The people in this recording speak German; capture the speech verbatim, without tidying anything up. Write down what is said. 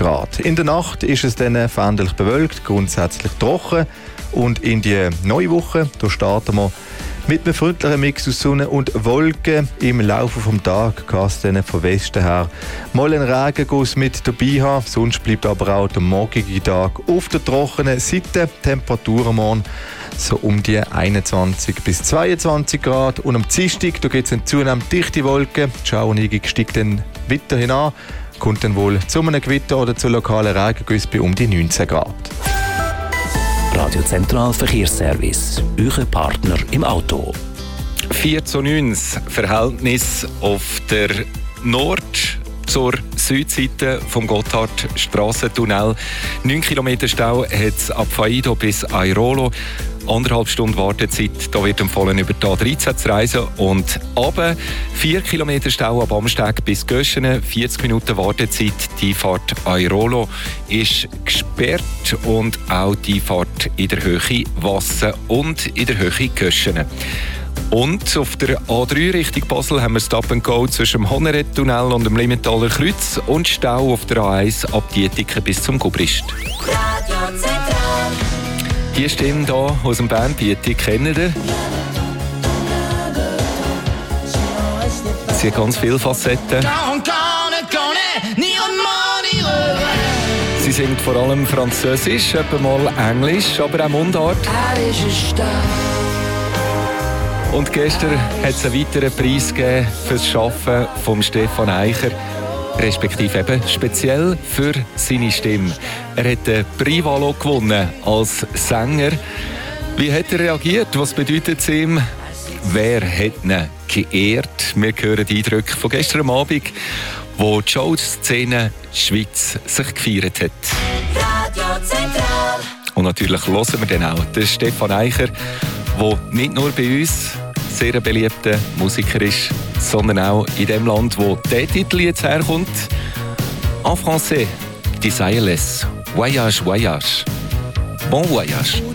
Grad. In der Nacht ist es dann veränderlich bewölkt, grundsätzlich trocken. Und in die neue Woche, da starten wir mit einem freundlichen Mix aus Sonne und Wolken. Im Laufe des Tages kann es dann von Westen her mal einen Regenguss mit dabei haben. Sonst bleibt aber auch der morgige Tag auf der trockenen Seite. Temperaturen morgen so um die einundzwanzig bis zweiundzwanzig Grad. Und am Dienstag gibt es eine zunehmend dichte Wolken. Die Schauerneigung steigt dann weiterhin an. Kommt dann wohl zu einem Gewitter oder zu lokalen Regengüssen bei um die neunzehn Grad. Radio Zentral Verkehrsservice, euer Partner im Auto. vier zu neun das Verhältnis auf der Nord- zur Südseite vom Gotthard-Strassentunnel. neun Kilometer Stau hat es ab Faido bis Airolo. Anderthalb Stunden Wartezeit, da wird empfohlen, über die A dreizehn zu reisen. Und runter vier Kilometer Stau ab Amsteg bis Göschenen, vierzig Minuten Wartezeit. Die Fahrt Airolo ist gesperrt und auch die Fahrt in der Höhe Wassen und in der Höhe Göschenen. Und auf der A drei Richtung Basel haben wir Stop and Go zwischen dem Honeret-Tunnel und dem Limmentaler Kreuz und Stau auf der A eins ab Dietiken bis zum Gubrist. Die Stimme hier aus dem Bandbieti kennen ihr. Sie hat ganz viele Facetten. Sie singt vor allem Französisch, etwa mal Englisch, aber auch Mundart. Und gestern hat es einen weiteren Preis gegeben für das Arbeiten von Stefan Eicher. Respektive eben speziell für seine Stimme. Er hat den Prix Valo gewonnen als Sänger. Wie hat er reagiert? Was bedeutet es ihm? Wer hat ihn geehrt? Wir hören die Eindrücke von gestern Abend, wo die Showszene Schweiz sich gefeiert hat. Radio Zentral. Und natürlich hören wir dann auch den Stefan Eicher, der nicht nur bei uns sehr beliebter Musiker ist, sondern auch in dem Land, wo der Titel jetzt herkommt. En français, Desireless, Voyage, Voyage. Bon Voyage.